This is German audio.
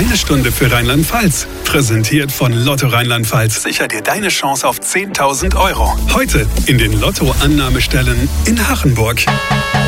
Deine Stunde für Rheinland-Pfalz. Präsentiert von Lotto Rheinland-Pfalz. Sicher dir deine Chance auf 10.000 Euro. Heute in den Lotto-Annahmestellen in Hachenburg.